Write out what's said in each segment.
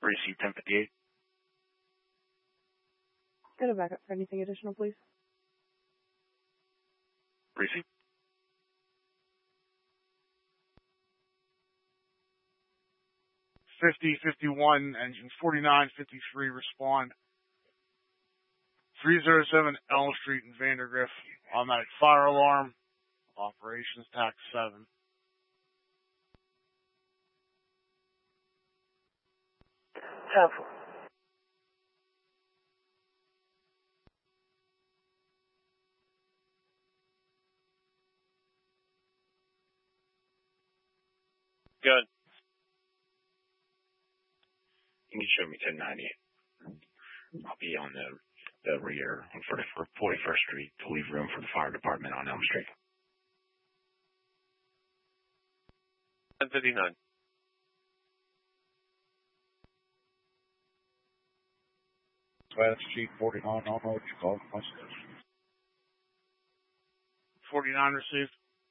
Receive 1058. Go to backup for anything additional, please. Receive. (5051) engine 4953 respond. 307 Elm Street in Vandergrift. Automatic fire alarm. Operations TAC 7. Temple. Good. You can show me 1090. I'll be on the rear on 41st Street to leave room for the fire department on Elm Street. 1059. West Street 49, I don't know what you call it. 49 received.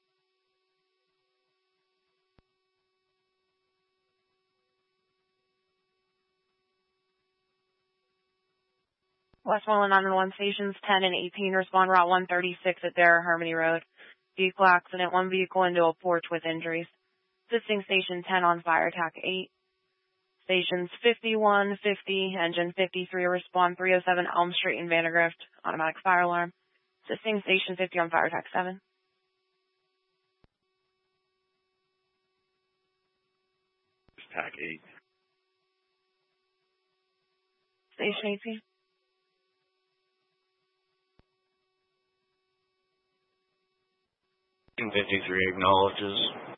Westmoreland 911 stations 10 and 18 respond Route 136 at Dara Harmony Road. Vehicle accident, one vehicle into a porch with injuries. Assisting station 10 on fire attack 8. Stations 51, 50, engine 53 respond 307 Elm Street in Vandergrift. Automatic fire alarm. Assisting station 50 on fire attack 7. TAC 8. Station 18. (53) acknowledges.